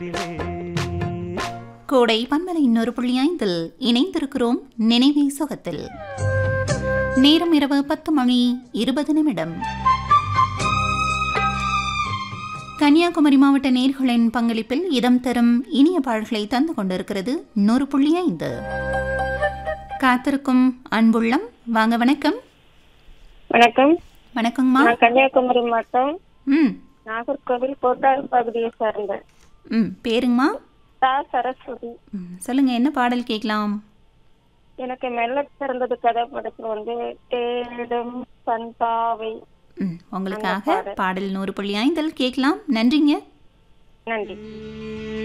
கோடை பன்மலை 100.5 இணைந்திருக்கிறோம் நினைவே சுகத்தில். நேரம் இரவு 10:20. கன்னியாகுமரி மாவட்ட நேயர்களின் பங்களிப்பில் இதம் தரும் இனிய பாடல்களை தந்து கொண்டிருக்கிறது 100.5. காத்திருக்கும் அன்புள்ளம் வாங்க. வணக்கம். வணக்கம். வணக்கங்கம்மா. நான் கன்னியாகுமரி மாவட்டம் நாகர்கோவில் கோட்டார் பகுதியை சார்ந்த பேருங்கம்மா? சரஸ்வதி. சொல்லுங்க, என்ன பாடல் கேட்கலாம்? எனக்கு மெல்ல பிறந்தது கதை படத்துல தேடும் பண்பாவை. உங்களுக்காக பாடல் 100.5 கேட்கலாம். நன்றிங்க. நன்றி.